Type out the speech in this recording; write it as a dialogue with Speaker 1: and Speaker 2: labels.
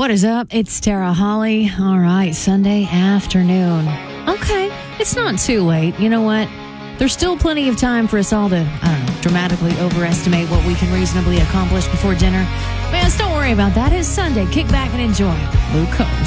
Speaker 1: What is up? It's Tara Holly. All right, Sunday afternoon. Okay, it's not too late. You know what? There's still plenty of time for us all to, dramatically overestimate what we can reasonably accomplish before dinner. Man, don't worry about that. It's Sunday. Kick back and enjoy. Luke Combs.